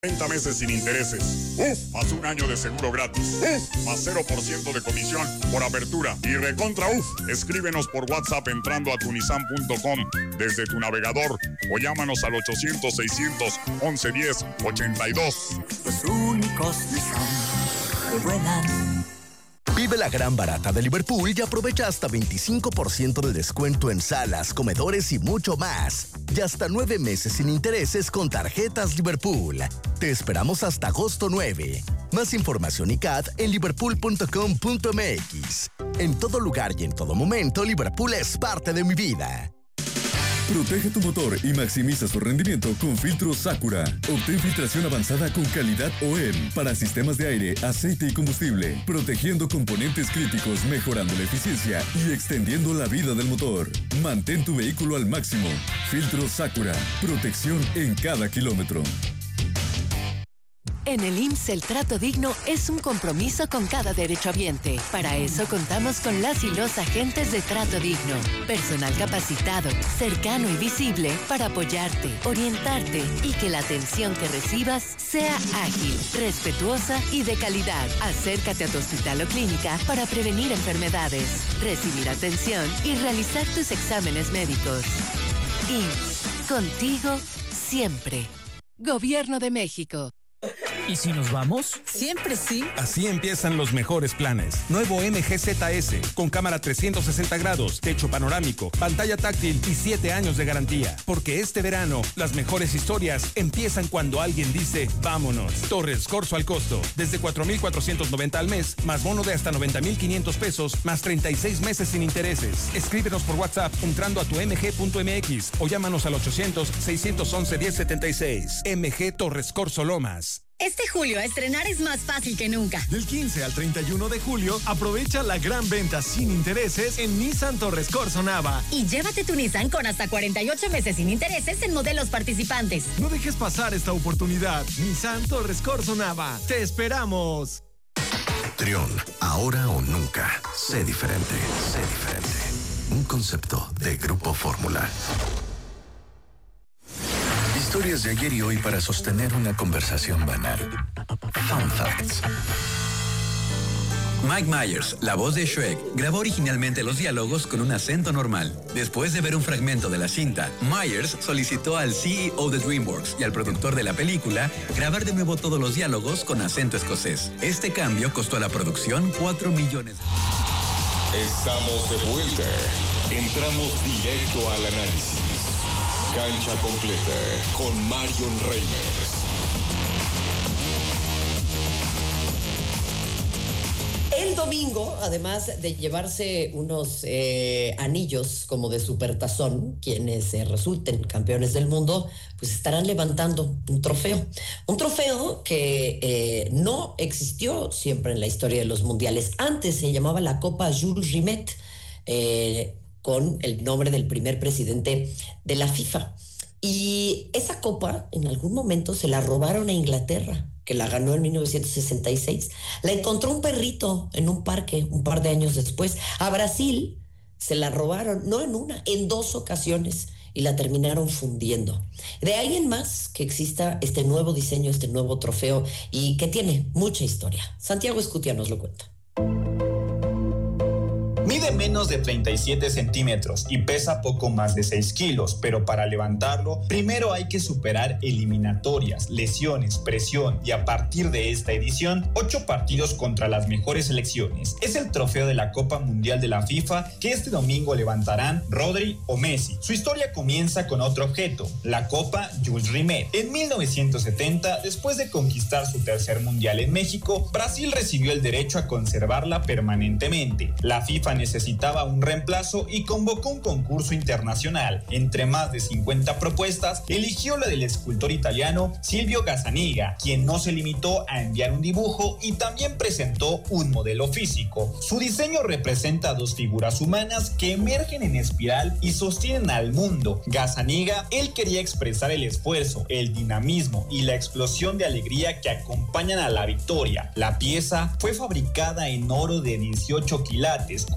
30 meses sin intereses. ¡Uf! Más un año de seguro gratis. ¡Uf! Más 0% de comisión por apertura. Y recontra ¡uf! Escríbenos por WhatsApp entrando a tunisan.com desde tu navegador o llámanos al 800-611-10-82. Los únicos Nissan que vuelan. Vive la gran barata de Liverpool y aprovecha hasta 25% de descuento en salas, comedores y mucho más. Y hasta 9 meses sin intereses con tarjetas Liverpool. Te esperamos hasta agosto 9. Más información y CAD en liverpool.com.mx. En todo lugar y en todo momento, Liverpool es parte de mi vida. Protege tu motor y maximiza su rendimiento con filtros Sakura. Obtén filtración avanzada con calidad OEM para sistemas de aire, aceite y combustible, protegiendo componentes críticos, mejorando la eficiencia y extendiendo la vida del motor. Mantén tu vehículo al máximo. Filtros Sakura. Protección en cada kilómetro. En el IMSS, el trato digno es un compromiso con cada derechohabiente. Para eso contamos con las y los agentes de trato digno. Personal capacitado, cercano y visible para apoyarte, orientarte y que la atención que recibas sea ágil, respetuosa y de calidad. Acércate a tu hospital o clínica para prevenir enfermedades, recibir atención y realizar tus exámenes médicos. IMSS, contigo siempre. Gobierno de México. ¿Y si nos vamos? Siempre sí. Así empiezan los mejores planes. Nuevo MG-ZS, con cámara 360 grados, techo panorámico, pantalla táctil y 7 años de garantía. Porque este verano, las mejores historias empiezan cuando alguien dice, vámonos. Torres Corso al costo, desde 4,490 al mes, más bono de hasta 90,500 pesos, más 36 meses sin intereses. Escríbenos por WhatsApp entrando a tu mg.mx o llámanos al 800-611-1076. MG Torres Corso Lomas. Este julio estrenar es más fácil que nunca. Del 15 al 31 de julio, aprovecha la gran venta sin intereses en Nissan Torres Corso Nava. Y llévate tu Nissan con hasta 48 meses sin intereses en modelos participantes. No dejes pasar esta oportunidad. Nissan Torres Corso Nava. ¡Te esperamos! Trión, ahora o nunca. Sé diferente, sé diferente. Un concepto de Grupo Fórmula. Historias de ayer y hoy para sostener una conversación banal. Fun Facts. Mike Myers, la voz de Shrek, grabó originalmente los diálogos con un acento normal. Después de ver un fragmento de la cinta, Myers solicitó al CEO de DreamWorks y al productor de la película grabar de nuevo todos los diálogos con acento escocés. Este cambio costó a la producción $4 millones. Estamos de vuelta. Entramos directo al análisis. Cancha completa con Marion Reimers. El domingo, además de llevarse unos anillos como de supertazón, quienes resulten campeones del mundo, pues estarán levantando un trofeo. Un trofeo que no existió siempre en la historia de los mundiales. Antes se llamaba la Copa Jules Rimet, con el nombre del primer presidente de la FIFA. Y esa copa en algún momento se la robaron a Inglaterra, que la ganó en 1966. La encontró un perrito en un parque un par de años después. A Brasil se la robaron, no en una, en 2 ocasiones, y la terminaron fundiendo. De ahí en más que exista este nuevo diseño, este nuevo trofeo, y que tiene mucha historia. Santiago Escutia nos lo cuenta. Mide menos de 37 centímetros y pesa poco más de 6 kilos, pero para levantarlo, primero hay que superar eliminatorias, lesiones, presión y a partir de esta edición, 8 partidos contra las mejores selecciones. Es el trofeo de la Copa Mundial de la FIFA que este domingo levantarán Rodri o Messi. Su historia comienza con otro objeto, la Copa Jules Rimet. En 1970, después de conquistar su tercer mundial en México, Brasil recibió el derecho a conservarla permanentemente. La FIFA necesitaba un reemplazo y convocó un concurso internacional. Entre más de 50 propuestas, eligió la del escultor italiano Silvio Gazzaniga, quien no se limitó a enviar un dibujo y también presentó un modelo físico. Su diseño representa 2 figuras humanas que emergen en espiral y sostienen al mundo. Gazzaniga, él quería expresar el esfuerzo, el dinamismo y la explosión de alegría que acompañan a la victoria. La pieza fue fabricada en oro de 18 quilates con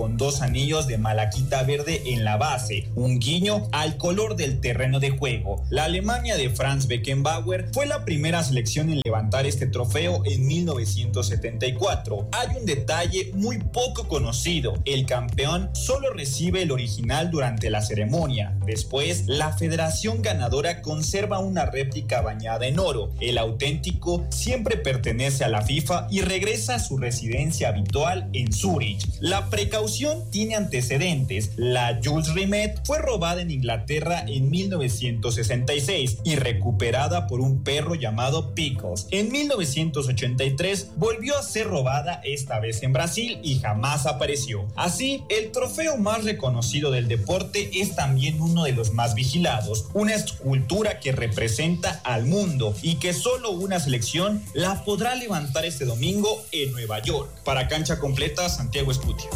con 2 anillos de malaquita verde en la base, un guiño al color del terreno de juego. La Alemania de Franz Beckenbauer fue la primera selección en levantar este trofeo en 1974. Hay un detalle muy poco conocido: el campeón solo recibe el original durante la ceremonia. Después, la federación ganadora conserva una réplica bañada en oro. El auténtico siempre pertenece a la FIFA y regresa a su residencia habitual en Zúrich. La precaución tiene antecedentes. La Jules Rimet fue robada en Inglaterra en 1966 y recuperada por un perro llamado Pickles. En 1983 volvió a ser robada, esta vez en Brasil, y jamás apareció. Así, el trofeo más reconocido del deporte es también uno de los más vigilados, una escultura que representa al mundo y que solo una selección la podrá levantar este domingo en Nueva York. Para Cancha Completa, Santiago Escutia.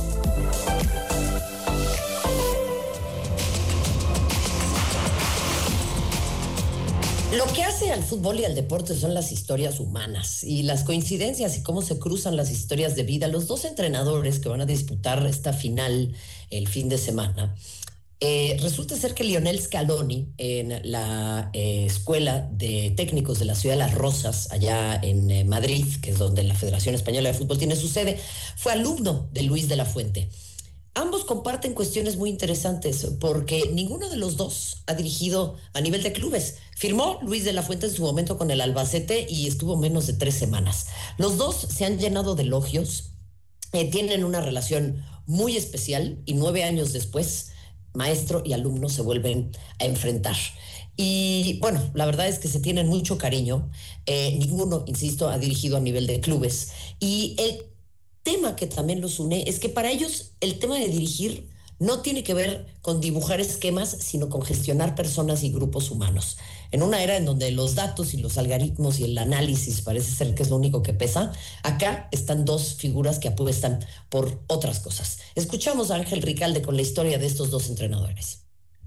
Lo que hace al fútbol y al deporte son las historias humanas y las coincidencias y cómo se cruzan las historias de vida. Los 2 entrenadores que van a disputar esta final el fin de semana, resulta ser que Lionel Scaloni, en la Escuela de Técnicos de la Ciudad de Las Rosas, allá en Madrid, que es donde la Federación Española de Fútbol tiene su sede, fue alumno de Luis de la Fuente. Ambos comparten cuestiones muy interesantes porque ninguno de los dos ha dirigido a nivel de clubes. Firmó Luis de la Fuente en su momento con el Albacete y estuvo menos de 3 semanas. Los dos se han llenado de elogios, tienen una relación muy especial y 9 años después, maestro y alumno se vuelven a enfrentar. Y bueno, la verdad es que se tienen mucho cariño. Ninguno, insisto, ha dirigido a nivel de clubes. Y el tema que también los une es que para ellos el tema de dirigir no tiene que ver con dibujar esquemas, sino con gestionar personas y grupos humanos. En una era en donde los datos y los algoritmos y el análisis parece ser que es lo único que pesa, acá están 2 figuras que apuestan por otras cosas. Escuchamos a Ángel Ricalde con la historia de estos 2 entrenadores.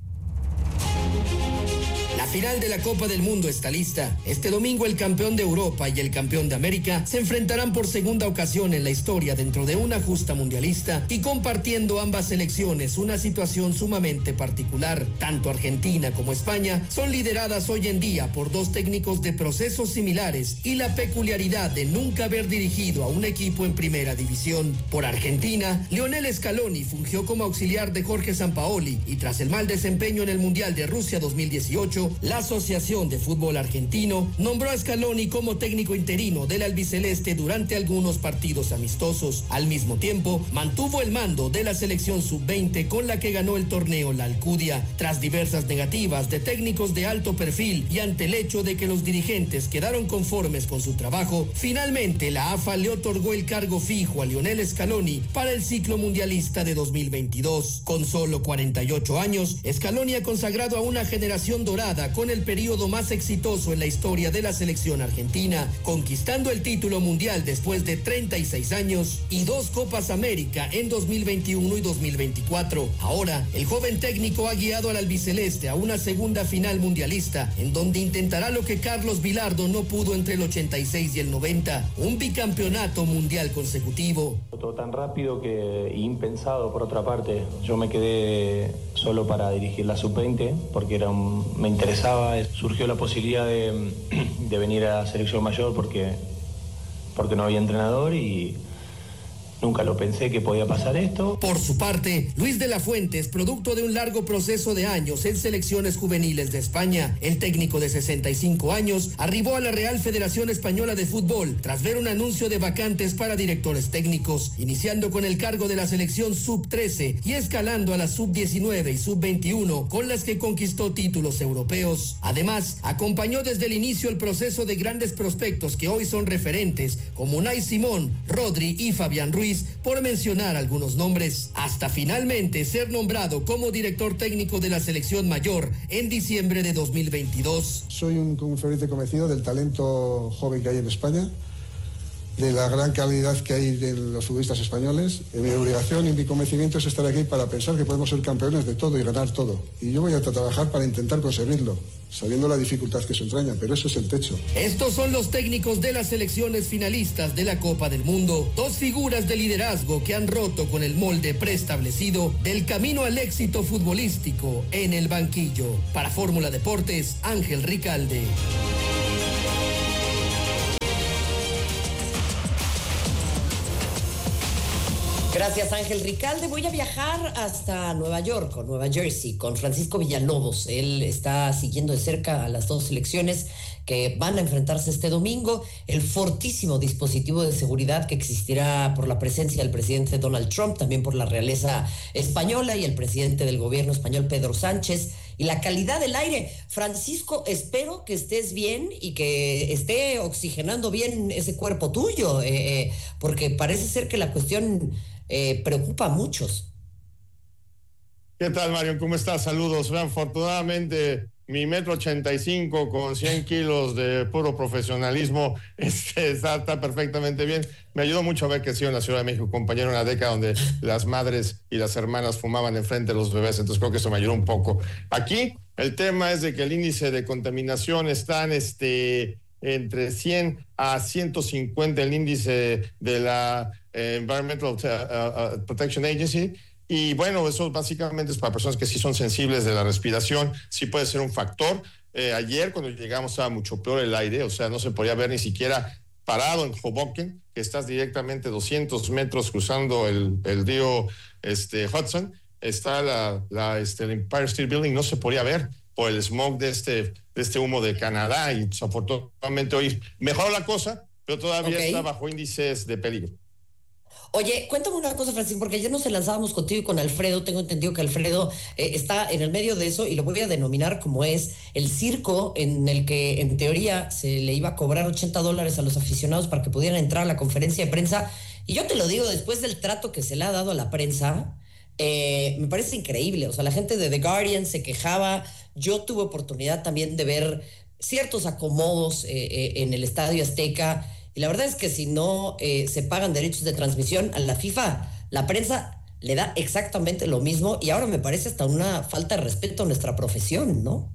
La final de la Copa del Mundo está lista. Este domingo el campeón de Europa y el campeón de América se enfrentarán por segunda ocasión en la historia dentro de una justa mundialista y compartiendo ambas selecciones una situación sumamente particular. Tanto Argentina como España son lideradas hoy en día por 2 técnicos de procesos similares y la peculiaridad de nunca haber dirigido a un equipo en primera división. Por Argentina, Lionel Scaloni fungió como auxiliar de Jorge Sampaoli y tras el mal desempeño en el Mundial de Rusia 2018, la Asociación de Fútbol Argentino nombró a Scaloni como técnico interino del albiceleste durante algunos partidos amistosos. Al mismo tiempo, mantuvo el mando de la selección sub-20 con la que ganó el torneo La Alcudia. Tras diversas negativas de técnicos de alto perfil y ante el hecho de que los dirigentes quedaron conformes con su trabajo, finalmente la AFA le otorgó el cargo fijo a Lionel Scaloni para el ciclo mundialista de 2022. Con solo 48 años, Scaloni ha consagrado a una generación dorada con el periodo más exitoso en la historia de la selección argentina, conquistando el título mundial después de 36 años y 2 Copas América en 2021 y 2024. Ahora, el joven técnico ha guiado al albiceleste a una segunda final mundialista, en donde intentará lo que Carlos Bilardo no pudo entre el 86 y el 90, un bicampeonato mundial consecutivo. Todo tan rápido que impensado, por otra parte. Yo me quedé solo para dirigir la sub-20 porque me interesaba, surgió la posibilidad de venir a la selección mayor porque no había entrenador y nunca lo pensé que podía pasar esto. Por su parte, Luis de la Fuente es producto de un largo proceso de años en selecciones juveniles de España. El técnico de 65 años arribó a la Real Federación Española de Fútbol tras ver un anuncio de vacantes para directores técnicos, iniciando con el cargo de la selección sub-13 y escalando a la sub-19 y sub-21, con las que conquistó títulos europeos. Además, acompañó desde el inicio el proceso de grandes prospectos que hoy son referentes, como Unai Simón, Rodri y Fabián Ruiz, por mencionar algunos nombres, hasta finalmente ser nombrado como director técnico de la selección mayor en diciembre de 2022. Soy un ferviente convencido del talento joven que hay en España de la gran calidad que hay de los futbolistas españoles. Mi obligación y mi convencimiento es estar aquí para pensar que podemos ser campeones de todo y ganar todo. Y yo voy a trabajar para intentar conseguirlo, sabiendo la dificultad que se entraña, pero eso es el techo. Estos son los técnicos de las selecciones finalistas de la Copa del Mundo. Dos figuras de liderazgo que han roto con el molde preestablecido del camino al éxito futbolístico en el banquillo. Para Fórmula Deportes, Ángel Ricalde. Gracias, Ángel Ricalde. Voy a viajar hasta Nueva York o Nueva Jersey con Francisco Villalobos. Él está siguiendo de cerca a las dos selecciones que van a enfrentarse este domingo. El fortísimo dispositivo de seguridad que existirá por la presencia del presidente Donald Trump, también por la realeza española y el presidente del gobierno español, Pedro Sánchez, y la calidad del aire. Francisco, espero que estés bien y que esté oxigenando bien ese cuerpo tuyo, porque parece ser que la cuestión preocupa a muchos. ¿Qué tal, Mario? ¿Cómo estás? Saludos. Afortunadamente, mi 1,85 m con 100 kilos de puro profesionalismo está perfectamente bien. Me ayudó mucho haber crecido en la Ciudad de México, compañero, en una década donde las madres y las hermanas fumaban enfrente de los bebés, entonces creo que eso me ayudó un poco. Aquí el tema es de que el índice de contaminación está entre 100 a 150, el índice de la Environmental Protection Agency. Y bueno, eso básicamente es para personas que sí son sensibles de la respiración, sí puede ser un factor. Ayer cuando llegamos estaba mucho peor el aire, o sea, no se podía ver ni siquiera parado en Hoboken, que estás directamente 200 metros cruzando el río Hudson, está el Empire State Building, no se podía ver por el smog de este humo de Canadá, y desafortunadamente hoy mejoró la cosa, pero todavía está bajo índices de peligro. Oye, cuéntame una cosa, Francisco, porque ayer nos enlazábamos contigo y con Alfredo. Tengo entendido que Alfredo está en el medio de eso, y lo voy a denominar como es el circo en el que en teoría se le iba a cobrar $80 a los aficionados para que pudieran entrar a la conferencia de prensa. Y yo te lo digo, después del trato que se le ha dado a la prensa, me parece increíble. O sea, la gente de The Guardian se quejaba. Yo tuve oportunidad también de ver ciertos acomodos en el Estadio Azteca. Y la verdad es que si no se pagan derechos de transmisión a la FIFA, la prensa le da exactamente lo mismo, y ahora me parece hasta una falta de respeto a nuestra profesión, ¿no?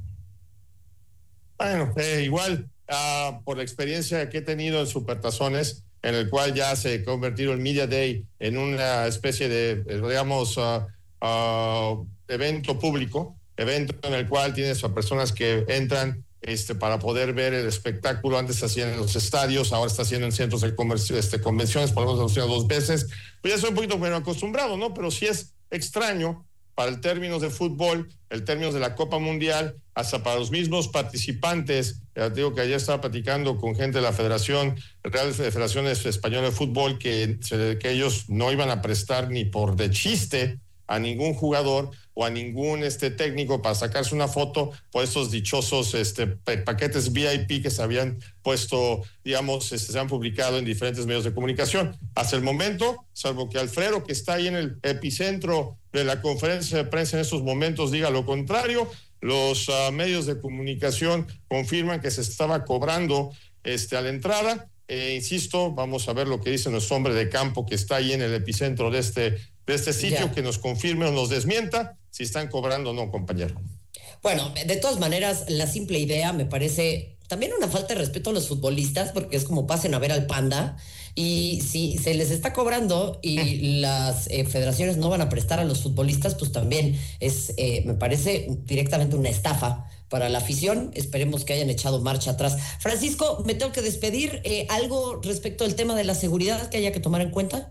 Bueno, igual, por la experiencia que he tenido en Supertazones, en el cual ya se ha convertido el Media Day en una especie de, digamos, evento público, evento en el cual tienes a personas que entran para poder ver el espectáculo. Antes se hacían en los estadios, ahora está haciendo en centros de convenciones, por lo menos lo 2 veces. Pues ya soy un poquito menos acostumbrado, ¿no? Pero sí es extraño para el términos de fútbol, el términos de la Copa Mundial, hasta para los mismos participantes. Ya te digo que ayer estaba platicando con gente de la Federación Española de Fútbol que ellos no iban a prestar ni por de chiste a ningún jugador o a ningún técnico para sacarse una foto por estos dichosos paquetes VIP que se habían puesto, digamos, se han publicado en diferentes medios de comunicación. Hasta el momento, salvo que Alfredo, que está ahí en el epicentro de la conferencia de prensa en estos momentos, diga lo contrario, los medios de comunicación confirman que se estaba cobrando a la entrada. Insisto, vamos a ver lo que dice nuestro hombre de campo que está ahí en el epicentro de este sitio, que nos confirme o nos desmienta si están cobrando o no, compañero. Bueno, de todas maneras, la simple idea me parece también una falta de respeto a los futbolistas, porque es como pasen a ver al Panda, y si se les está cobrando y las federaciones no van a prestar a los futbolistas, pues también es, me parece directamente una estafa para la afición. Esperemos que hayan echado marcha atrás. Francisco, me tengo que despedir. ¿Algo respecto al tema de la seguridad que haya que tomar en cuenta?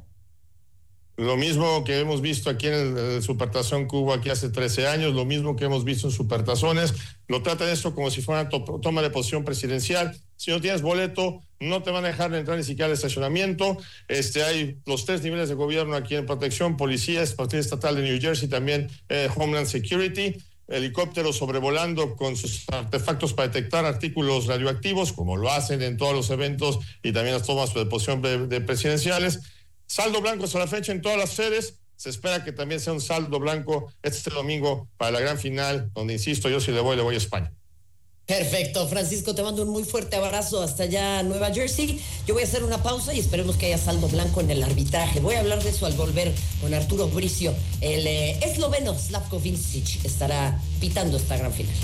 Lo mismo que hemos visto aquí en el Supertazón que hubo aquí hace 13 años, lo mismo que hemos visto en Supertazones. Lo tratan esto como si fuera una toma de posición presidencial. Si no tienes boleto, no te van a dejar entrar ni siquiera al estacionamiento. Hay los 3 niveles de gobierno aquí en protección: policía, Policía Estatal de New Jersey, también Homeland Security, helicópteros sobrevolando con sus artefactos para detectar artículos radioactivos, como lo hacen en todos los eventos y también las tomas de posición de presidenciales. Saldo blanco hasta la fecha en todas las sedes. Se espera que también sea un saldo blanco este domingo para la gran final, donde, insisto, yo si le voy a España. Perfecto, Francisco, te mando un muy fuerte abrazo hasta allá, Nueva Jersey. Yo voy a hacer una pausa y esperemos que haya saldo blanco en el arbitraje. Voy a hablar de eso al volver con Arturo Bricio. El esloveno Slavko Vincic estará pitando esta gran final.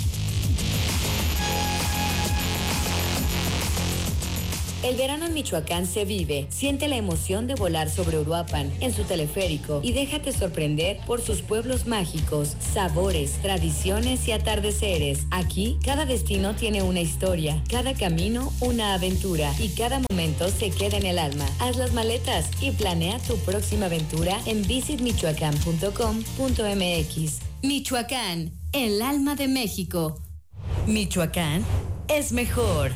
El verano en Michoacán se vive. Siente la emoción de volar sobre Uruapan en su teleférico y déjate sorprender por sus pueblos mágicos, sabores, tradiciones y atardeceres. Aquí, cada destino tiene una historia, cada camino una aventura y cada momento se queda en el alma. Haz las maletas y planea tu próxima aventura en visitmichoacán.com.mx. Michoacán, el alma de México. Michoacán es mejor.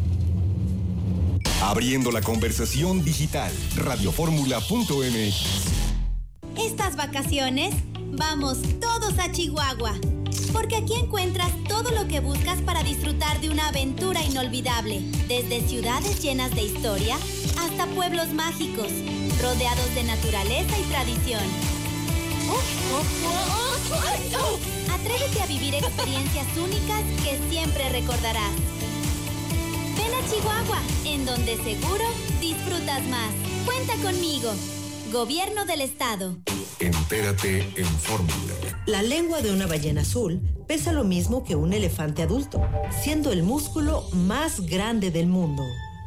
Abriendo la conversación digital, radioformula.mx. Estas vacaciones, vamos todos a Chihuahua, porque aquí encuentras todo lo que buscas para disfrutar de una aventura inolvidable, desde ciudades llenas de historia hasta pueblos mágicos, rodeados de naturaleza y tradición. Atrévete a vivir experiencias únicas que siempre recordarás. Ven a Chihuahua, en donde seguro disfrutas más. Cuenta conmigo. Gobierno del Estado. Entérate en Fórmula. La lengua de una ballena azul pesa lo mismo que un elefante adulto, siendo el músculo más grande del mundo.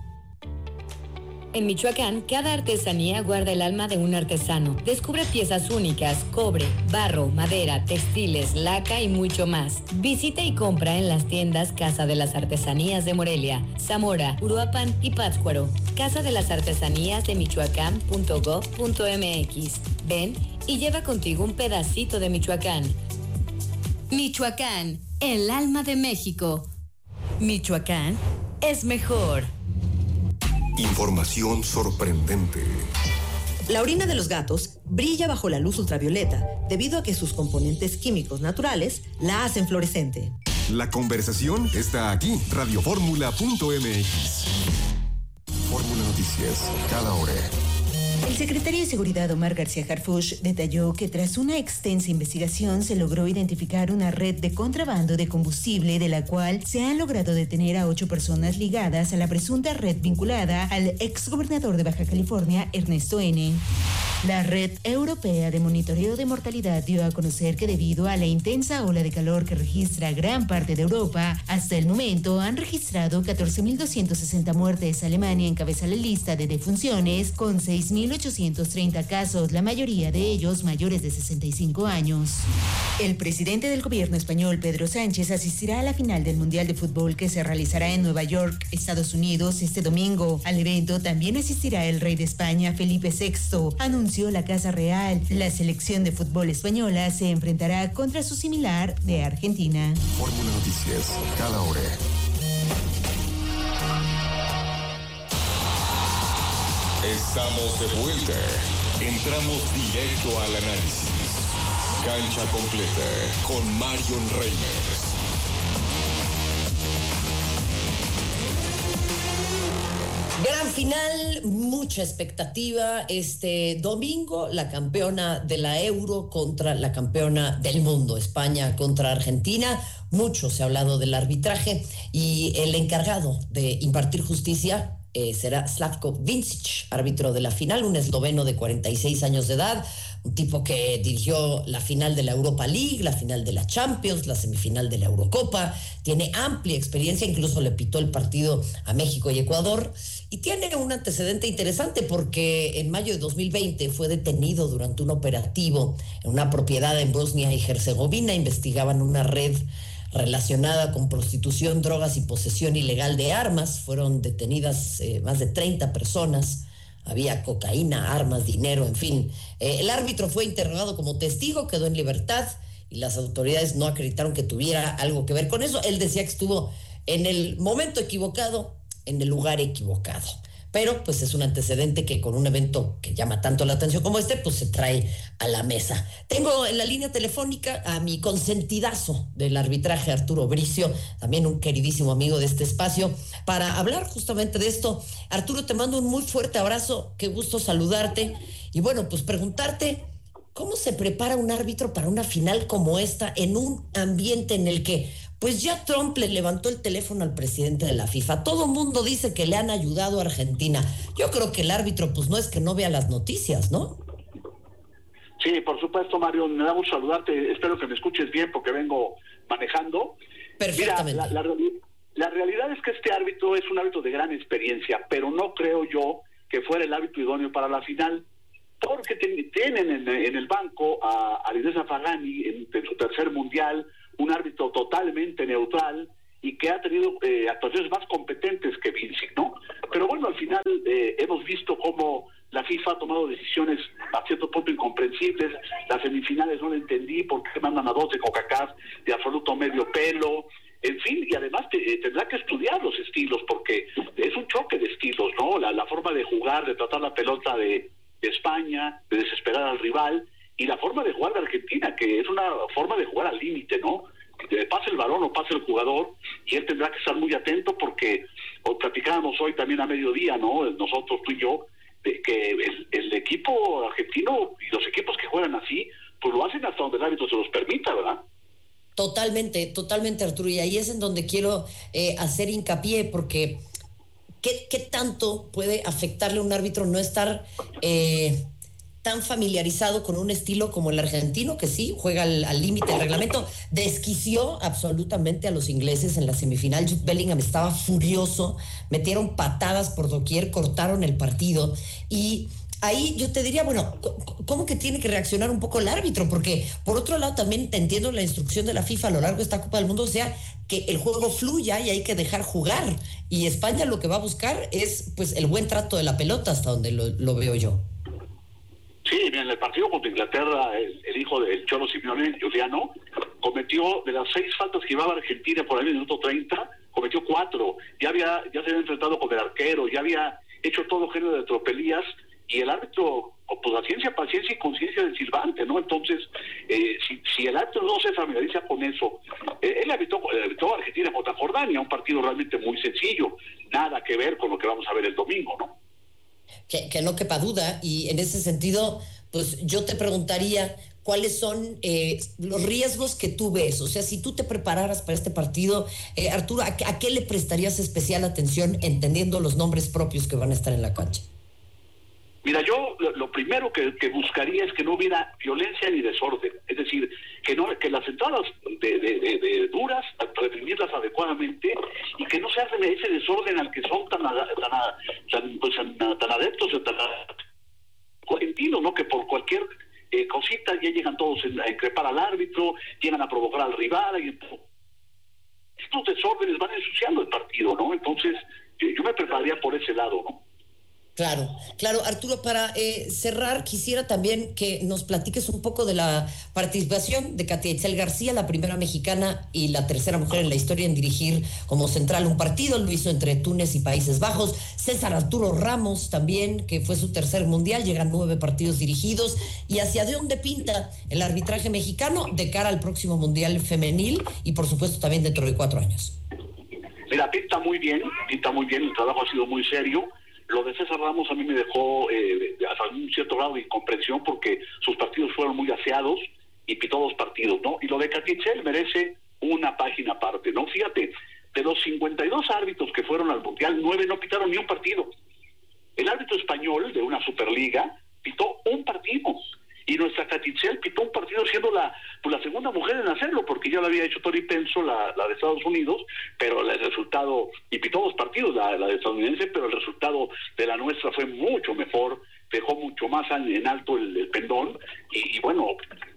En Michoacán, cada artesanía guarda el alma de un artesano. Descubre piezas únicas, cobre, barro, madera, textiles, laca y mucho más. Visita y compra en las tiendas Casa de las Artesanías de Morelia, Zamora, Uruapan y Pátzcuaro. Casa de las Artesanías de Michoacán.gov.mx. Ven y lleva contigo un pedacito de Michoacán. Michoacán, el alma de México. Michoacán es mejor. Información sorprendente. La orina de los gatos brilla bajo la luz ultravioleta debido a que sus componentes químicos naturales la hacen fluorescente. La conversación está aquí, radioformula.mx. Fórmula Noticias, cada hora. El secretario de Seguridad Omar García Harfuch detalló que tras una extensa investigación se logró identificar una red de contrabando de combustible de la cual se han logrado detener a 8 personas ligadas a la presunta red vinculada al exgobernador de Baja California, Ernesto N. La Red Europea de Monitoreo de Mortalidad dio a conocer que debido a la intensa ola de calor que registra gran parte de Europa, hasta el momento han registrado 14.260 muertes. Alemania encabeza la lista de defunciones con 6.830 casos, la mayoría de ellos mayores de 65 años. El presidente del gobierno español, Pedro Sánchez, asistirá a la final del Mundial de Fútbol que se realizará en Nueva York, Estados Unidos, este domingo. Al evento también asistirá el rey de España, Felipe VI. Anunció la Casa Real. La selección de fútbol española se enfrentará contra su similar de Argentina. Fórmula Noticias, cada hora. Estamos de vuelta. Entramos directo al análisis. Cancha completa con Marion Reimers. Gran final, mucha expectativa. Este domingo, la campeona de la Euro contra la campeona del mundo, España contra Argentina. Mucho se ha hablado del arbitraje y el encargado de impartir justicia será Slavko Vincic, árbitro de la final, un esloveno de 46 años de edad, un tipo que dirigió la final de la Europa League, la final de la Champions, la semifinal de la Eurocopa, tiene amplia experiencia, incluso le pitó el partido a México y Ecuador, y tiene un antecedente interesante porque en mayo de 2020 fue detenido durante un operativo en una propiedad en Bosnia y Herzegovina. Investigaban una red relacionada con prostitución, drogas y posesión ilegal de armas. Fueron detenidas más de 30 personas. Había cocaína, armas, dinero, en fin. El árbitro fue interrogado como testigo, quedó en libertad y las autoridades no acreditaron que tuviera algo que ver con eso. Él decía que estuvo en el momento equivocado, en el lugar equivocado. Pero pues es un antecedente que con un evento que llama tanto la atención como este, pues se trae a la mesa. Tengo en la línea telefónica a mi consentidazo del arbitraje, Arturo Bricio, también un queridísimo amigo de este espacio, para hablar justamente de esto. Arturo, te mando un muy fuerte abrazo, qué gusto saludarte. Y bueno, pues preguntarte, ¿cómo se prepara un árbitro para una final como esta en un ambiente en el que pues ya Trump le levantó el teléfono al presidente de la FIFA. Todo el mundo dice que le han ayudado a Argentina. Yo creo que el árbitro, pues no es que no vea las noticias, ¿no? Sí, por supuesto, Mario, me da gusto saludarte. Espero que me escuches bien porque vengo manejando. Perfectamente. Mira, la realidad es que este árbitro es un árbitro de gran experiencia, pero no creo yo que fuera el árbitro idóneo para la final, porque tienen en el banco a Linesa Fagani en su tercer mundial, un árbitro totalmente neutral y que ha tenido actuaciones más competentes que Vincic, ¿no? Pero bueno, al final hemos visto cómo la FIFA ha tomado decisiones a cierto punto incomprensibles. Las semifinales no lo entendí, por qué mandan a 2 de CONCACAF de absoluto medio pelo. En fin, y además tendrá que estudiar los estilos, porque es un choque de estilos, ¿no? La forma de jugar, de tratar la pelota de España, de desesperar al rival, y la forma de jugar de Argentina, que es una forma de jugar al límite, ¿no? Pase el balón o pase el jugador, y él tendrá que estar muy atento, porque platicábamos hoy también a mediodía, ¿no? Nosotros, tú y yo, de que el equipo argentino y los equipos que juegan así, pues lo hacen hasta donde el árbitro se los permita, ¿verdad? Totalmente, Arturo, y ahí es en donde quiero hacer hincapié, porque ¿qué tanto puede afectarle a un árbitro no estar tan familiarizado con un estilo como el argentino, que sí, juega al límite del reglamento? Desquició absolutamente a los ingleses en la semifinal. Jude Bellingham estaba furioso, metieron patadas por doquier, cortaron el partido, y ahí yo te diría, bueno, ¿cómo que tiene que reaccionar un poco el árbitro? Porque por otro lado también te entiendo la instrucción de la FIFA a lo largo de esta Copa del Mundo, o sea, que el juego fluya y hay que dejar jugar. Y España lo que va a buscar es pues el buen trato de la pelota, hasta donde lo veo yo. Sí, en el partido contra Inglaterra, el hijo del Cholo Simeone, Giuliano, cometió de las 6 faltas que llevaba Argentina por el minuto 30, cometió 4. Ya se había enfrentado con el arquero, ya había hecho todo género de tropelías, y el árbitro, pues la paciencia y conciencia del silbante, ¿no? Entonces, si el árbitro no se familiariza con eso, él arbitró a Argentina contra Jordania, un partido realmente muy sencillo, nada que ver con lo que vamos a ver el domingo, ¿no? Que no quepa duda, y en ese sentido, pues yo te preguntaría, ¿cuáles son los riesgos que tú ves? O sea, si tú te prepararas para este partido, Arturo, ¿a qué le prestarías especial atención, entendiendo los nombres propios que van a estar en la cancha? Mira, yo lo primero que buscaría es que no hubiera violencia ni desorden, es decir, que las entradas de duras, reprimirlas adecuadamente, y que no se hace ese desorden al que son tan adeptos, tan argentinos, ¿no? Que por cualquier cosita ya llegan todos a increpar al árbitro, llegan a provocar al rival, y estos desórdenes van ensuciando el partido, ¿no? Entonces, yo me prepararía por ese lado, ¿no? Claro, Arturo, para cerrar, quisiera también que nos platiques un poco de la participación de Katia Itzel García, la primera mexicana y la tercera mujer en la historia en dirigir como central un partido. Lo hizo entre Túnez y Países Bajos. César Arturo Ramos también, que fue su tercer mundial, llegan 9 partidos dirigidos. ¿Y hacia dónde pinta el arbitraje mexicano de cara al próximo mundial femenil y por supuesto también dentro de 4 años? Mira, pinta muy bien, el trabajo ha sido muy serio. Lo de César Ramos a mí me dejó hasta un cierto grado de incomprensión, porque sus partidos fueron muy aseados y pitó 2 partidos, ¿no? Y lo de Katia Itzel merece una página aparte, ¿no? Fíjate, de los 52 árbitros que fueron al Mundial, 9 no pitaron ni un partido. El árbitro español de una Superliga pitó un partido, y nuestra Katia Itzel pitó un partido siendo la segunda mujer en hacerlo, porque ya lo había hecho Tori Penso, la de Estados Unidos, pero el resultado, y pitó 2 partidos la de estadounidense, pero el resultado de la nuestra fue mucho mejor, dejó mucho más en alto el pendón, y bueno,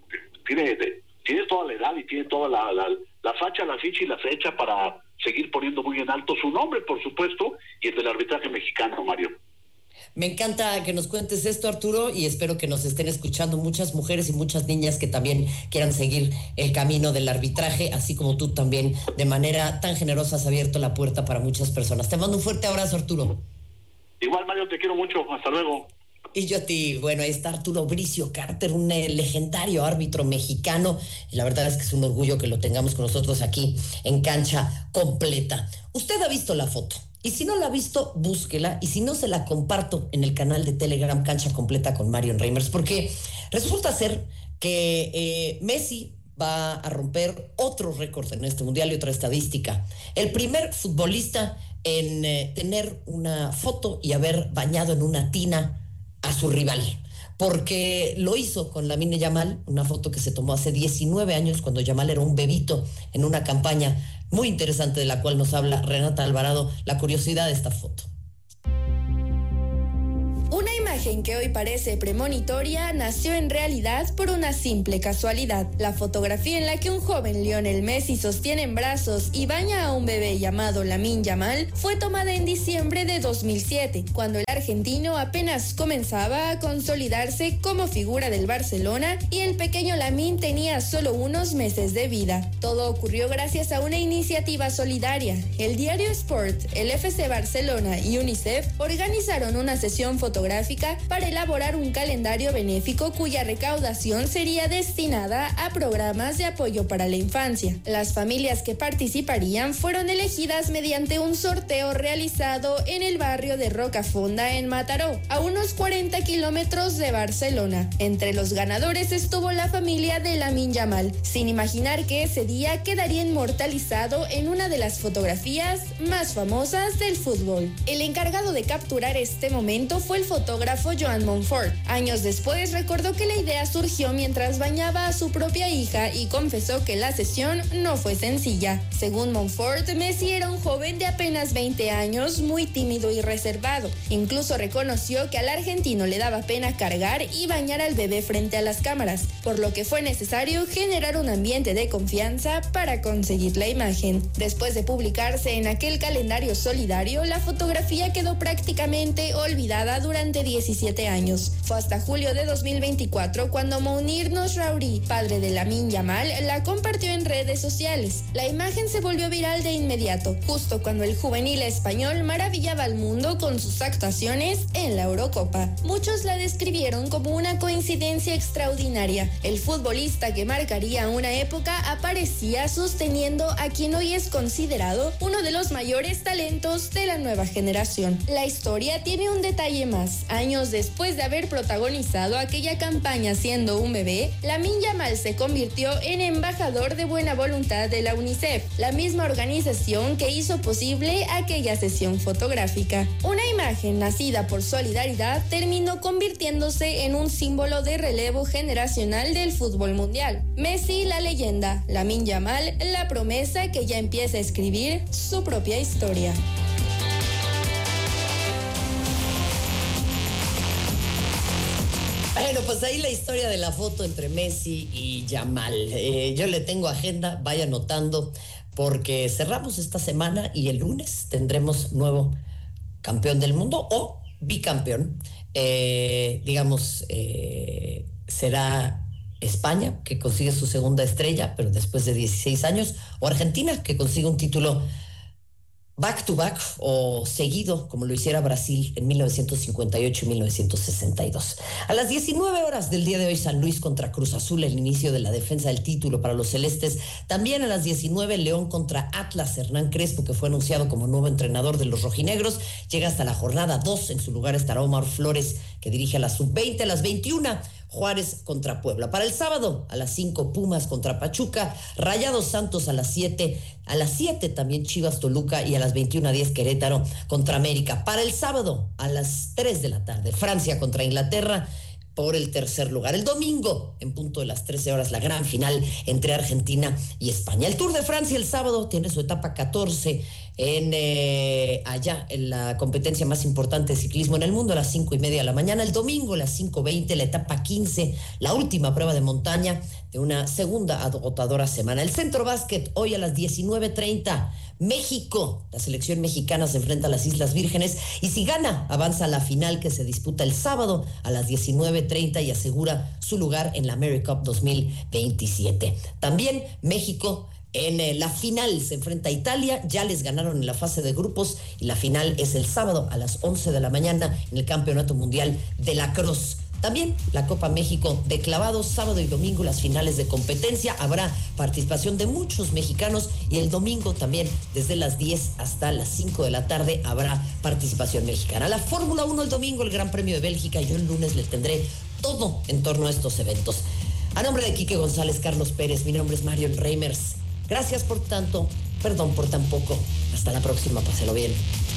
tiene toda la edad y tiene toda la facha, la ficha y la fecha para seguir poniendo muy en alto su nombre, por supuesto, y el del arbitraje mexicano, Mario. Me encanta que nos cuentes esto, Arturo, y espero que nos estén escuchando muchas mujeres y muchas niñas que también quieran seguir el camino del arbitraje, así como tú también, de manera tan generosa, has abierto la puerta para muchas personas. Te mando un fuerte abrazo, Arturo. Igual, Mario, te quiero mucho. Hasta luego. Y yo a ti. Bueno, ahí está Arturo Bricio Carter, un legendario árbitro mexicano. Y la verdad es que es un orgullo que lo tengamos con nosotros aquí en Cancha Completa. Usted ha visto la foto. Y si no la ha visto, búsquela. Y si no, se la comparto en el canal de Telegram Cancha Completa con Marion Reimers. Porque resulta ser que Messi va a romper otro récord en este mundial y otra estadística. El primer futbolista en tener una foto y haber bañado en una tina a su rival, porque lo hizo con Lamine Yamal, una foto que se tomó hace 19 años cuando Yamal era un bebito en una campaña muy interesante de la cual nos habla Renata Alvarado, la curiosidad de esta foto. Una imagen que hoy parece premonitoria nació en realidad por una simple casualidad. La fotografía en la que un joven Lionel Messi sostiene en brazos y baña a un bebé llamado Lamine Yamal fue tomada en diciembre de 2007, cuando el argentino apenas comenzaba a consolidarse como figura del Barcelona y el pequeño Lamine tenía solo unos meses de vida. Todo ocurrió gracias a una iniciativa solidaria. El diario Sport, el FC Barcelona y UNICEF organizaron una sesión fotográfica para elaborar un calendario benéfico cuya recaudación sería destinada a programas de apoyo para la infancia. Las familias que participarían fueron elegidas mediante un sorteo realizado en el barrio de Rocafonda en Mataró, a unos 40 kilómetros de Barcelona. Entre los ganadores estuvo la familia de Lamine Yamal, sin imaginar que ese día quedaría inmortalizado en una de las fotografías más famosas del fútbol. El encargado de capturar este momento fue el fotógrafo Joan Montfort. Años después recordó que la idea surgió mientras bañaba a su propia hija y confesó que la sesión no fue sencilla. Según Montfort, Messi era un joven de apenas 20 años, muy tímido y reservado. Incluso reconoció que al argentino le daba pena cargar y bañar al bebé frente a las cámaras, por lo que fue necesario generar un ambiente de confianza para conseguir la imagen. Después de publicarse en aquel calendario solidario, la fotografía quedó prácticamente olvidada durante 17 años. Fue hasta julio de 2024 cuando Mounir Nosraoui, padre de Lamine Yamal, la compartió en redes sociales. La imagen se volvió viral de inmediato, justo cuando el juvenil español maravillaba al mundo con sus actuaciones en la Eurocopa. Muchos la describieron como una coincidencia extraordinaria. El futbolista que marcaría una época aparecía sosteniendo a quien hoy es considerado uno de los mayores talentos de la nueva generación. La historia tiene un detalle más. Años después de haber protagonizado aquella campaña siendo un bebé, Lamine Yamal se convirtió en embajador de buena voluntad de la UNICEF, la misma organización que hizo posible aquella sesión fotográfica. Una imagen nacida por solidaridad terminó convirtiéndose en un símbolo de relevo generacional del fútbol mundial. Messi, la leyenda; Lamine Yamal, la promesa que ya empieza a escribir su propia historia. Bueno, pues ahí la historia de la foto entre Messi y Yamal. Yo le tengo agenda, vaya anotando, porque cerramos esta semana y el lunes tendremos nuevo campeón del mundo o bicampeón. Será España, que consigue su segunda estrella, pero después de 16 años, o Argentina, que consigue un título back to back o seguido, como lo hiciera Brasil en 1958 y 1962. A las 19 horas del día de hoy, San Luis contra Cruz Azul, el inicio de la defensa del título para los celestes. También a las 19, León contra Atlas. Hernán Crespo, que fue anunciado como nuevo entrenador de los rojinegros, llega hasta la jornada 2. En su lugar estará Omar Flores, que dirige a la sub-20. A las 21, Juárez contra Puebla. Para el sábado, a las 5, Pumas contra Pachuca, Rayados Santos a las 7, a las 7 también Chivas Toluca, y a las 21:10 Querétaro contra América. Para el sábado, a las 3 de la tarde, Francia contra Inglaterra por el tercer lugar. El domingo, en punto de las 13 horas, la gran final entre Argentina y España. El Tour de Francia el sábado tiene su etapa 14 allá en la competencia más importante de ciclismo en el mundo, a las 5:30 de la mañana. El domingo, a las 5:20, la etapa 15, la última prueba de montaña de una segunda agotadora semana. El Centro Básquet, hoy a las 19:30, México, la selección mexicana se enfrenta a las Islas Vírgenes, y si gana, avanza a la final que se disputa el sábado a las 19:30 y asegura su lugar en la AmeriCup 2027. También México en la final se enfrenta a Italia. Ya les ganaron en la fase de grupos y la final es el sábado a las 11 de la mañana en el Campeonato Mundial de Lacrosse. También la Copa México de clavados, sábado y domingo las finales de competencia. Habrá participación de muchos mexicanos, y el domingo también desde las 10 hasta las 5 de la tarde habrá participación mexicana. La Fórmula 1 el domingo, el Gran Premio de Bélgica. Yo el lunes les tendré todo en torno a estos eventos. A nombre de Quique González, Carlos Pérez, mi nombre es Marion Reimers. Gracias por tanto, perdón por tan poco. Hasta la próxima, páselo bien.